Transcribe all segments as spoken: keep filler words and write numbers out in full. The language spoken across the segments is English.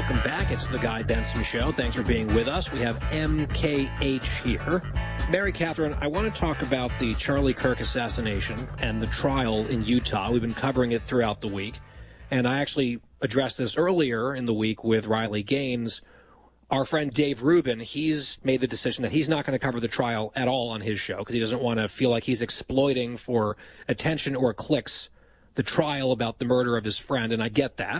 Welcome back. It's the Guy Benson Show. Thanks for being with us. We have M K H here. Mary Catherine, I want to talk about the Charlie Kirk assassination and the trial in Utah. We've been covering it throughout the week. And I actually addressed this earlier in the week with Riley Gaines. Our friend Dave Rubin, he's made the decision that he's not going to cover the trial at all on his show because he doesn't want to feel like he's exploiting for attention or clicks the trial about the murder of his friend, and I get that.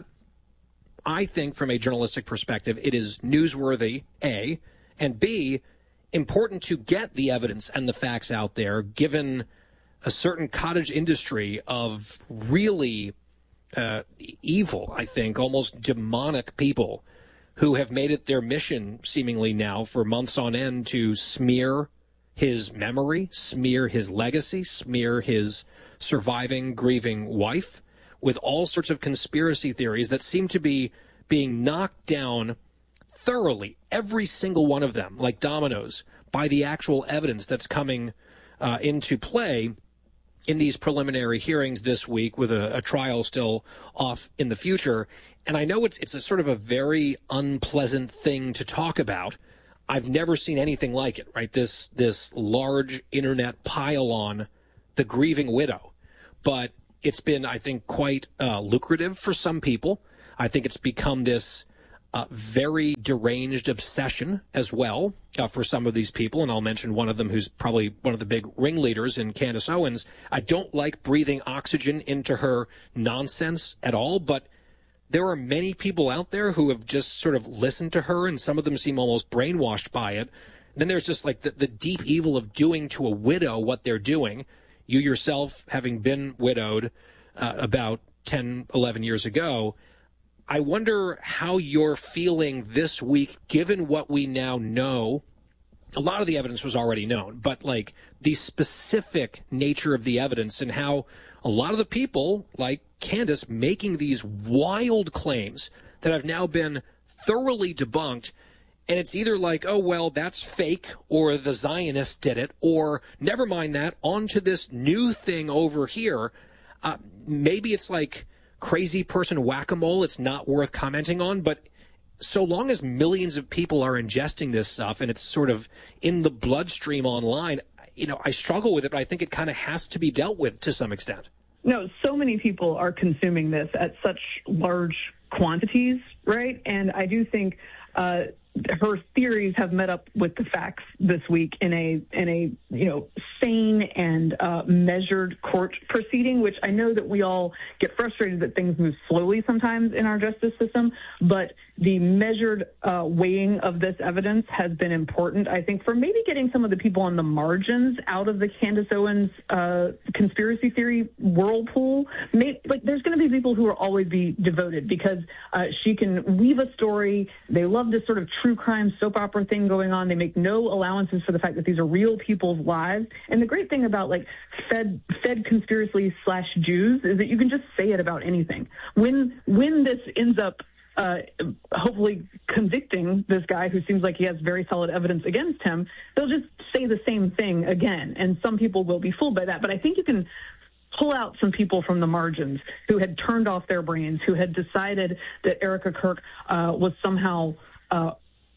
I think from a journalistic perspective, it is newsworthy, A, and B, important to get the evidence and the facts out there, given a certain cottage industry of really uh, evil, I think, almost demonic people who have made it their mission, seemingly now, for months on end to smear his memory, smear his legacy, smear his surviving, grieving wife with all sorts of conspiracy theories that seem to be being knocked down thoroughly, every single one of them, like dominoes, by the actual evidence that's coming uh, into play in these preliminary hearings this week with a, a trial still off in the future. And I know it's it's a sort of a very unpleasant thing to talk about. I've never seen anything like it, right? This this large internet pile on the grieving widow. But it's been, I think, quite uh, lucrative for some people. I think it's become this uh, very deranged obsession as well uh, for some of these people. And I'll mention one of them who's probably one of the big ringleaders in Candace Owens. I don't like breathing oxygen into her nonsense at all, but there are many people out there who have just sort of listened to her, and some of them seem almost brainwashed by it. And then there's just like the, the deep evil of doing to a widow what they're doing. You yourself, having been widowed uh, about ten, eleven years ago, I wonder how you're feeling this week, given what we now know. A lot of the evidence was already known, but like the specific nature of the evidence and how a lot of the people, like Candace, making these wild claims that have now been thoroughly debunked. And it's either like, oh, well, that's fake, or the Zionists did it, or never mind that, on to this new thing over here. Uh, maybe it's like crazy person whack-a-mole. It's not worth commenting on, but so long as millions of people are ingesting this stuff and it's sort of in the bloodstream online, you know, I struggle with it, but I think it kind of has to be dealt with to some extent. No, so many people are consuming this at such large quantities, right? And I do think uh, her theories have met up with the facts this week in a in a you know sane and uh, measured court proceeding, which I know that we all get frustrated that things move slowly sometimes in our justice system, but the measured uh, weighing of this evidence has been important, I think, for maybe getting some of the people on the margins out of the Candace Owens uh, conspiracy theory whirlpool. Maybe, like, there's going to be people who will always be devoted because uh, she can weave a story. They love this sort of true crime soap opera thing going on. They make no allowances for the fact that these are real people's lives. And the great thing about like Fed Fed conspiracy slash Jews is that you can just say it about anything. When when this ends up uh, hopefully convicting this guy who seems like he has very solid evidence against him, they'll just say the same thing again. And some people will be fooled by that. But I think you can pull out some people from the margins who had turned off their brains, who had decided that Erica Kirk uh, was somehow uh,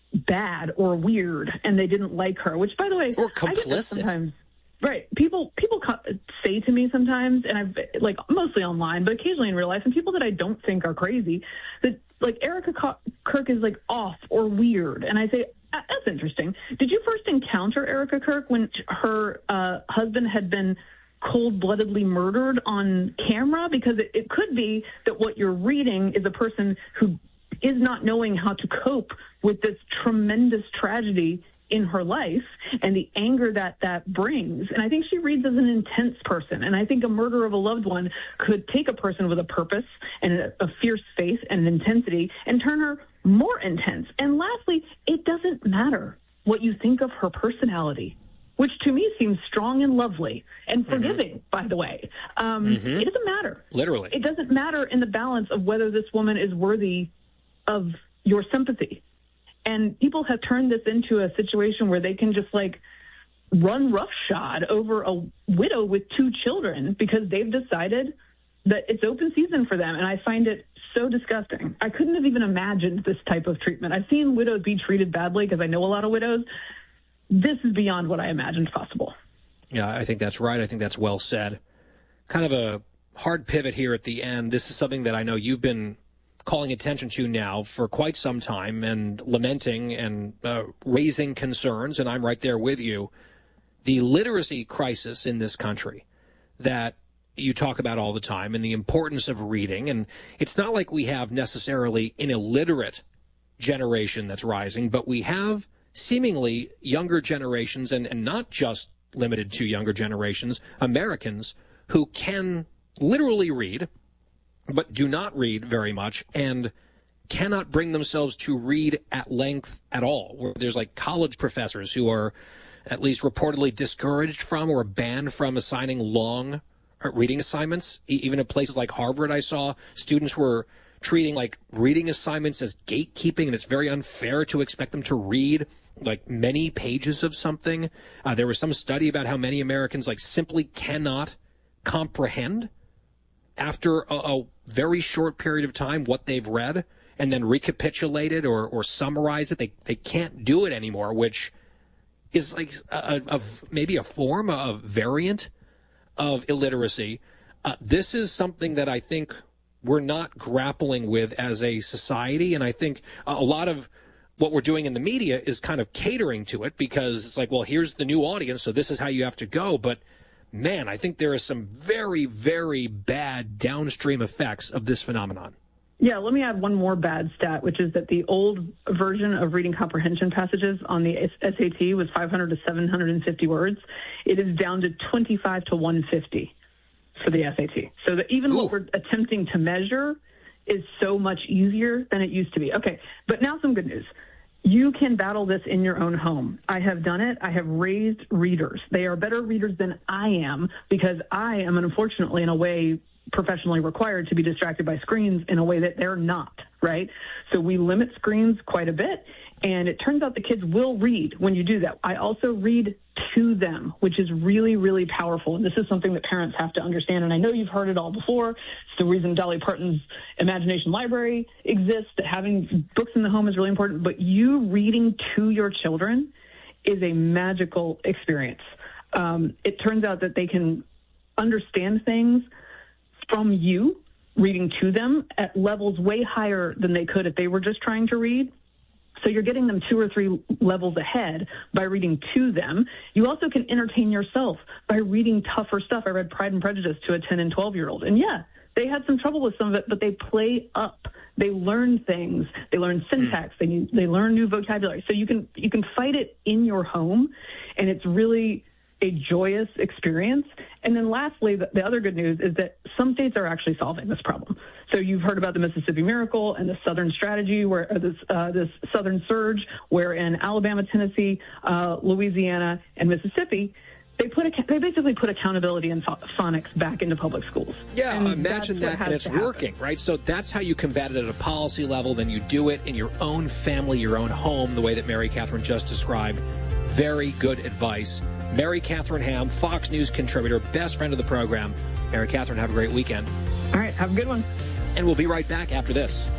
bad or weird, and they didn't like her, which, by the way, or complicit. I get that sometimes. Right. People people say to me sometimes, and I've like mostly online, but occasionally in real life, and people that I don't think are crazy, that like Erica Kirk is like off or weird. And I say, that's interesting. Did you first encounter Erica Kirk when her uh, husband had been cold-bloodedly murdered on camera? Because it, it could be that what you're reading is a person who is not knowing how to cope with this tremendous tragedy in her life and the anger that that brings. And I think she reads as an intense person. And I think a murder of a loved one could take a person with a purpose and a, a fierce faith and an intensity and turn her more intense. And lastly, it doesn't matter what you think of her personality, which to me seems strong and lovely and forgiving, mm-hmm. by the way. Um, mm-hmm. It doesn't matter. Literally. It doesn't matter in the balance of whether this woman is worthy of your sympathy. And people have turned this into a situation where they can just like run roughshod over a widow with two children because they've decided that it's open season for them. And I find it so disgusting. I couldn't have even imagined this type of treatment. I've seen widows be treated badly because I know a lot of widows. This is beyond what I imagined possible. Yeah, I think that's right. I think that's well said. Kind of a hard pivot here at the end. This is something that I know you've been calling attention to now for quite some time and lamenting and uh, raising concerns, and I'm right there with you. The literacy crisis in this country that you talk about all the time and the importance of reading. And it's not like we have necessarily an illiterate generation that's rising, but we have seemingly younger generations, and, and not just limited to younger generations, Americans who can literally read, but do not read very much and cannot bring themselves to read at length at all. Where there's like college professors who are at least reportedly discouraged from or banned from assigning long reading assignments. Even at places like Harvard, I saw students were treating like reading assignments as gatekeeping, and it's very unfair to expect them to read like many pages of something. Uh, there was some study about how many Americans like simply cannot comprehend after a, a very short period of time what they've read and then recapitulate it or, or summarize it. They they can't do it anymore, which is like a, a, a maybe a form of variant of illiteracy. Uh, this is something that I think we're not grappling with as a society, and I think a lot of what we're doing in the media is kind of catering to it because it's like, well, here's the new audience, so this is how you have to go. But, man, I think there are some very, very bad downstream effects of this phenomenon. Yeah, let me add one more bad stat, which is that the old version of reading comprehension passages on the S A T was five hundred to seven hundred fifty words. It is down to twenty-five to one hundred fifty for the S A T. So that even Ooh. What we're attempting to measure is so much easier than it used to be. Okay, but now some good news. You can battle this in your own home. I have done it. I have raised readers. They are better readers than I am because I am, unfortunately, in a way, professionally required to be distracted by screens in a way that they're not, right? So we limit screens quite a bit, and it turns out the kids will read when you do that. I also read to them, which is really, really powerful, and this is something that parents have to understand, and I know you've heard it all before. It's the reason Dolly Parton's Imagination Library exists, that having books in the home is really important, but you reading to your children is a magical experience. Um, it turns out that they can understand things from you reading to them at levels way higher than they could if they were just trying to read. So you're getting them two or three levels ahead by reading to them. You also can entertain yourself by reading tougher stuff. I read Pride and Prejudice to a ten and twelve-year-old. And, yeah, they had some trouble with some of it, but they play up. They learn things. They learn syntax. Mm. They they learn new vocabulary. So you can you can fight it in your home, and it's really a joyous experience. And then lastly, the, the other good news is that some states are actually solving this problem. So you've heard about the Mississippi Miracle and the Southern Strategy, where or this uh, this Southern Surge, where in Alabama, Tennessee, uh, Louisiana, and Mississippi, they put a, they basically put accountability and phonics back into public schools. Yeah, and imagine that, and it's working, right? So that's how you combat it at a policy level. Then you do it in your own family, your own home, the way that Mary Catherine just described. Very good advice. Mary Catherine Ham, Fox News contributor, best friend of the program. Mary Catherine, have a great weekend. All right, have a good one. And we'll be right back after this.